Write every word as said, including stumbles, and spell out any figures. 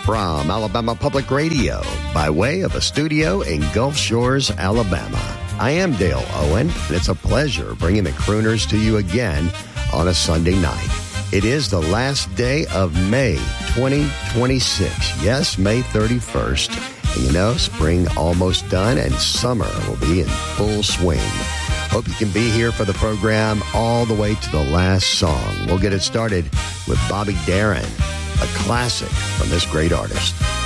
from Alabama Public Radio by way of a studio in Gulf Shores, Alabama. I am Dale Owen, and it's a pleasure bringing the crooners to you again on a Sunday night. It is the last day of May twenty twenty-six. Yes, May thirty-first. And you know, spring almost done and summer will be in full swing. Hope you can be here for the program all the way to the last song. We'll get it started with Bobby Darin, a classic from this great artist.